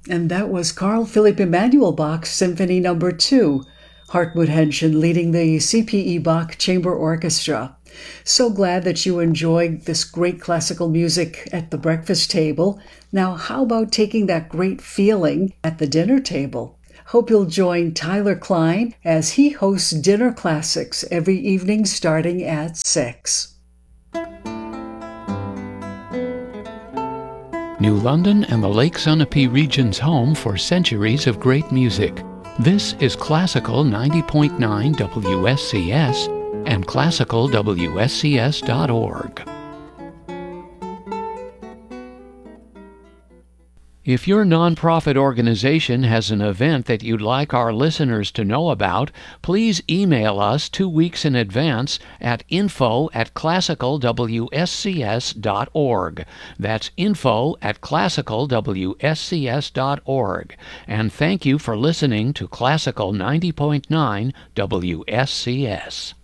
And that was Carl Philipp Emanuel Bach's Symphony No. 2, Hartmut Henschen leading the C.P.E. Bach Chamber Orchestra. So glad that you enjoyed this great classical music at the breakfast table. Now, how about taking that great feeling at the dinner table? Hope you'll join Tyler Klein as he hosts Dinner Classics every evening starting at 6. New London and the Lake Sunapee region's home for centuries of great music. This is Classical 90.9 WSCS and classicalwscs.org. If your nonprofit organization has an event that you'd like our listeners to know about, please email us 2 weeks in advance at info@classicalwscs.org. That's info@classicalwscs.org. And thank you for listening to Classical 90.9 WSCS.